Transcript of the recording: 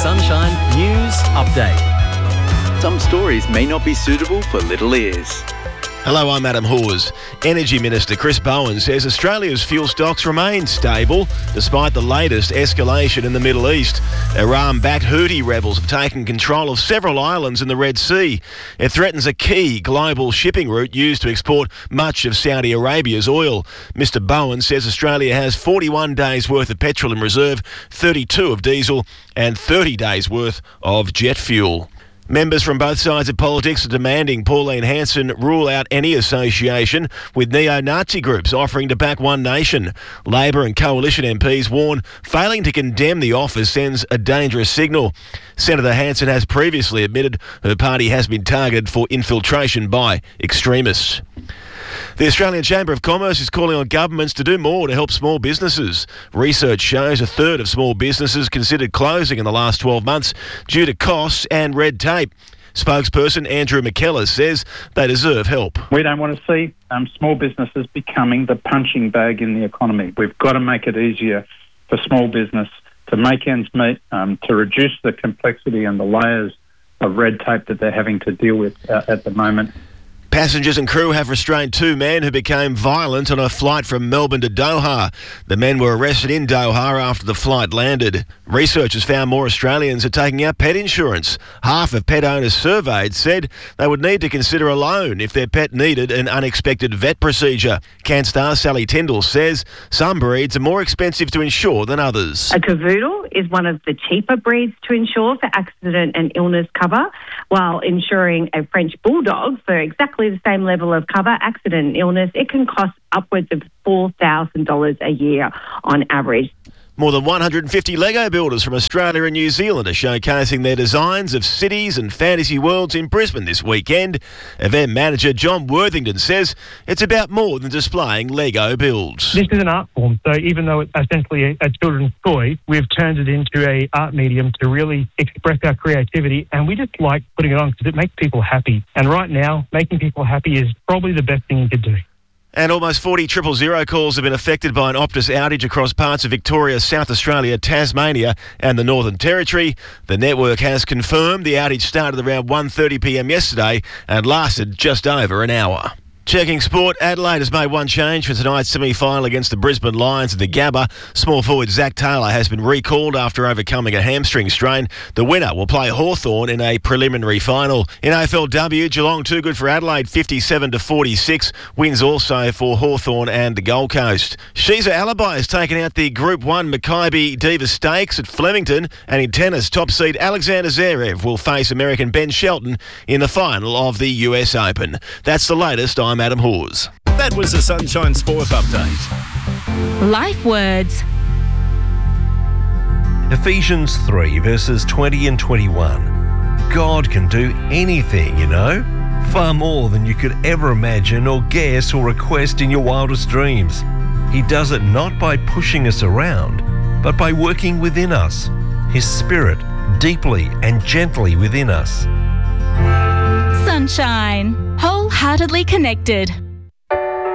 Sunshine News Update. Some stories may not be suitable for little ears. Hello, I'm Adam Hawes. Energy Minister Chris Bowen says Australia's fuel stocks remain stable despite the latest escalation in the Middle East. Iran-backed Houthi rebels have taken control of several islands in the Red Sea. It threatens a key global shipping route used to export much of Saudi Arabia's oil. Mr Bowen says Australia has 41 days' worth of petrol in reserve, 32 of diesel and 30 days' worth of jet fuel. Members from both sides of politics are demanding Pauline Hanson rule out any association with neo-Nazi groups offering to back One Nation. Labor and Coalition MPs warn failing to condemn the offer sends a dangerous signal. Senator Hanson has previously admitted her party has been targeted for infiltration by extremists. The Australian Chamber of Commerce is calling on governments to do more to help small businesses. Research shows a third of small businesses considered closing in the last 12 months due to costs and red tape. Spokesperson Andrew McKellar says they deserve help. We don't want to see small businesses becoming the punching bag in the economy. We've got to make it easier for small business to make ends meet, to reduce the complexity and the layers of red tape that they're having to deal with at the moment. Passengers and crew have restrained two men who became violent on a flight from Melbourne to Doha. The men were arrested in Doha after the flight landed. Researchers found more Australians are taking out pet insurance. Half of pet owners surveyed said they would need to consider a loan if their pet needed an unexpected vet procedure. CanStar Sally Tyndall says some breeds are more expensive to insure than others. A cavoodle is one of the cheaper breeds to insure for accident and illness cover, while insuring a French bulldog for exactly the same level of cover, accident and illness, it can cost upwards of $4,000 a year on average. More than 150 Lego builders from Australia and New Zealand are showcasing their designs of cities and fantasy worlds in Brisbane this weekend. Event manager John Worthington says it's about more than displaying Lego builds. This is an art form, so even though it's essentially a children's toy, we've turned it into an art medium to really express our creativity, and we just like putting it on because it makes people happy. And right now, making people happy is probably the best thing you could do. And almost 40 000 calls have been affected by an Optus outage across parts of Victoria, South Australia, Tasmania and the Northern Territory. The network has confirmed the outage started around 1:30pm yesterday and lasted just over an hour. Checking sport, Adelaide has made one change for tonight's semi-final against the Brisbane Lions at the Gabba. Small forward Zach Taylor has been recalled after overcoming a hamstring strain. The winner will play Hawthorn in a preliminary final. In AFLW, Geelong too good for Adelaide, 57-46. Wins also for Hawthorn and the Gold Coast. Shiza Alibi has taken out the Group 1 Makybe Diva Stakes at Flemington, and in tennis, top seed Alexander Zverev will face American Ben Shelton in the final of the US Open. That's the latest. I'm Adam Hawes. That was the Sunshine Sport Update. Life words. Ephesians 3 verses 20 and 21. God can do anything, far more than you could ever imagine or guess or request in your wildest dreams. He does it not by pushing us around, but by working within us, His Spirit deeply and gently within us. Sunshine. Wholeheartedly connected.